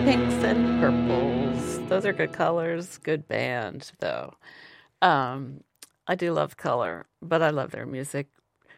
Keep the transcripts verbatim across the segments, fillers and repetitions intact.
Pinks and purples. Those are good colors. Good band, though. Um, I do love color, but I love their music.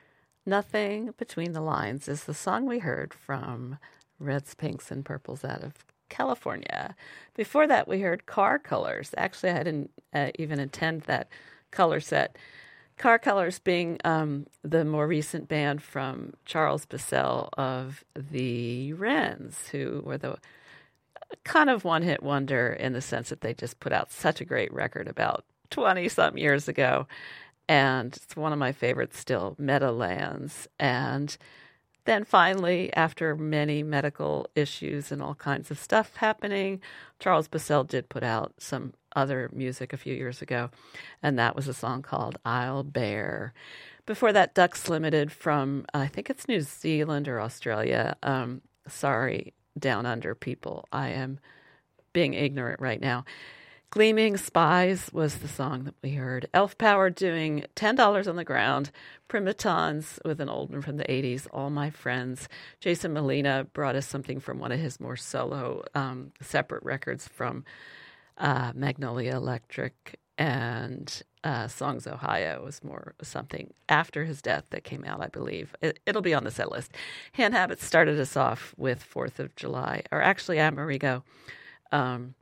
Nothing Between the Lines is the song we heard from Reds, Pinks, and Purples out of California. Before that, we heard Car Colors. Actually, I didn't uh, even intend that color set. Car Colors being um, the more recent band from Charles Bissell of the Wrens, who were the kind of one-hit wonder in the sense that they just put out such a great record about twenty-some years ago. And it's one of my favorites still, Meadowlands. And then finally, after many medical issues and all kinds of stuff happening, Charles Bissell did put out some other music a few years ago, and that was a song called I'll Bear. Before that, Ducks Limited from, I think it's New Zealand or Australia. Um, sorry, Down Under people. I am being ignorant right now. Gleaming Spies was the song that we heard. Elf Power doing ten dollars on the Ground. Primatons with an old one from the eighties, All My Friends. Jason Molina brought us something from one of his more solo um, separate records from uh, Magnolia Electric, and uh, Songs Ohio was more something after his death that came out, I believe. It, it'll be on the set list. Hand Habits started us off with fourth of July, or actually Amerigo. Um,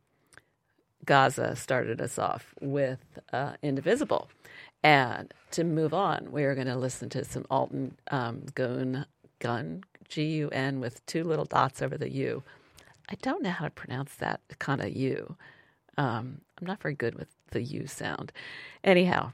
Gaza started us off with uh, Indivisible. And to move on, we are going to listen to some Alton um, Gun, Gun, G U N with two little dots over the U. I don't know how to pronounce that kind of U. Um, I'm not very good with the U sound. Anyhow,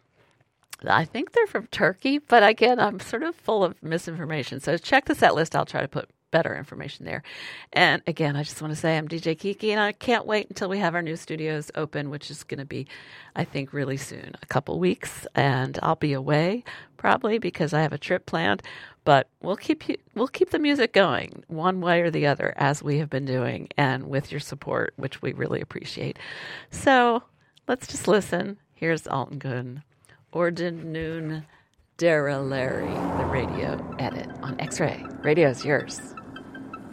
I think they're from Turkey, but again, I'm sort of full of misinformation. So check the set list. I'll try to put better information there. And again, I just want to say I'm D J Kiki, and I can't wait until we have our new studios open, which is going to be, I think, really soon, a couple weeks. And I'll be away probably because I have a trip planned. But we'll keep you, we'll keep the music going one way or the other, as we have been doing, and with your support, which we really appreciate. So let's just listen. Here's Alton Gunn, Orden Noon Dara Larry, the radio edit on X-Ray. Radio's yours.